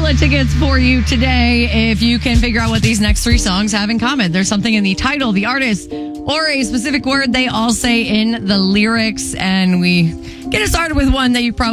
Coachella tickets for you today if you can figure out what these next three songs have in common. There's something in the title, the artist, or a specific word they all say in the lyrics. And we get it started with one that you probably